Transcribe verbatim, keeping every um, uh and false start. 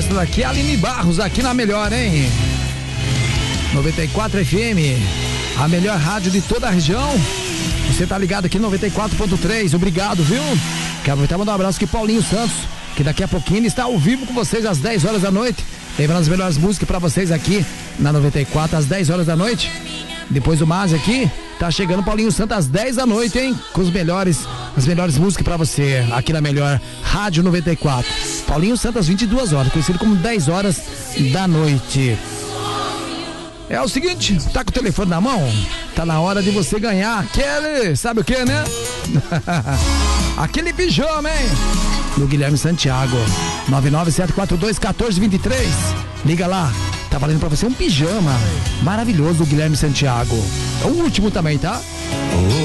Essa daqui é a Aline Barros, aqui na Melhor, hein? noventa e quatro F M, a melhor rádio de toda a região. Você tá ligado aqui no noventa e quatro ponto três, obrigado, viu? Quero aproveitar e mandar um abraço aqui, Paulinho Santos, que daqui a pouquinho está ao vivo com vocês às dez horas da noite. Lembrando as melhores músicas pra vocês aqui na noventa e quatro, às dez horas da noite. Depois do Mase aqui, tá chegando Paulinho Santos às dez da noite, hein? Com os melhores, as melhores músicas pra você, aqui na melhor Rádio noventa e quatro. Paulinho Santos às vinte e duas horas, conhecido como dez horas da noite. É o seguinte, tá com o telefone na mão? Tá na hora de você ganhar aquele, sabe o que, né? Aquele pijama, hein? Do Guilherme Santiago. nove nove sete quatro dois um quatro dois três. Liga lá, tá valendo pra você um pijama maravilhoso do Guilherme Santiago. É o último também, tá?